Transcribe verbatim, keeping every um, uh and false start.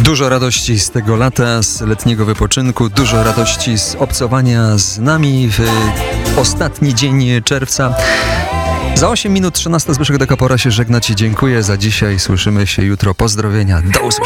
Dużo radości z tego lata, z letniego wypoczynku, dużo radości z obcowania z nami w ostatni dzień czerwca. Za osiem minut trzynasta Zbyszek Deka, pora się żegnać i dziękuję za dzisiaj. Słyszymy się jutro. Pozdrowienia. Do usłyszenia.